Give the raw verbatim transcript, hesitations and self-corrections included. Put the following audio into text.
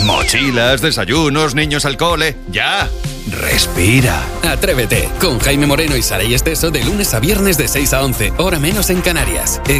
Mochilas, desayunos, niños al cole. ¡Ya! Respira. Atrévete con Jaime Moreno y Saray Esteso de lunes a viernes de seis a once, hora menos en Canarias.